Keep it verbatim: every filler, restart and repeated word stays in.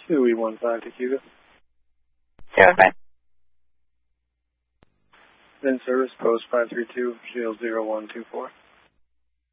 two E one five to Cuba. Zero five. In service, post five three two, shield zero one two four.